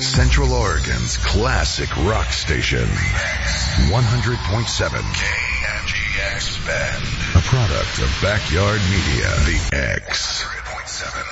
Central Oregon's classic rock station. 100.7 KNGX Bend. A product of Backyard Media. The X. 100.7.